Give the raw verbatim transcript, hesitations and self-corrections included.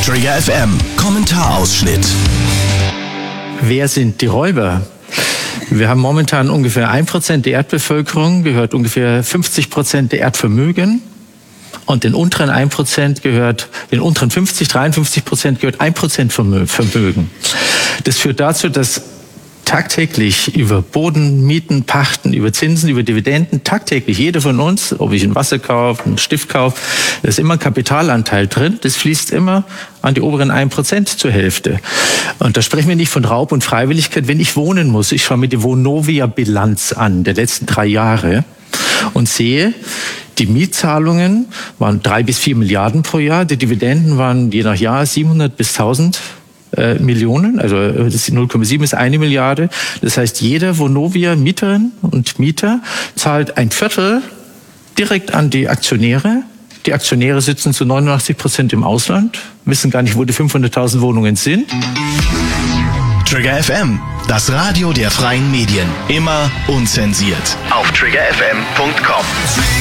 Trigger F M, Kommentarausschnitt. Wer sind die Räuber? Wir haben momentan ungefähr ein Prozent der Erdbevölkerung, gehört ungefähr fünfzig Prozent der Erdvermögen. Und den unteren ein Prozent gehört, den unteren fünfzig, dreiundfünfzig Prozent gehört ein Prozent Vermögen. Das führt dazu, dass tagtäglich über Boden, Mieten, Pachten, über Zinsen, über Dividenden, tagtäglich jeder von uns, ob ich ein Wasser kaufe, einen Stift kaufe, da ist immer ein Kapitalanteil drin. Das fließt immer an die oberen ein Prozent zur Hälfte. Und da sprechen wir nicht von Raub und Freiwilligkeit. Wenn ich wohnen muss, ich schaue mir die Vonovia-Bilanz an, der letzten drei Jahre, und sehe, die Mietzahlungen waren drei bis vier Milliarden pro Jahr, die Dividenden waren je nach Jahr siebenhundert bis tausend Äh, Millionen, also das null Komma sieben ist eine Milliarde. Das heißt, jeder Vonovia-Mieterin und Mieter zahlt ein Viertel direkt an die Aktionäre. Die Aktionäre sitzen zu neunundachtzig Prozent im Ausland, wissen gar nicht, wo die fünfhunderttausend Wohnungen sind. Trigger F M, das Radio der freien Medien. Immer unzensiert. Auf trigger f m punkt com.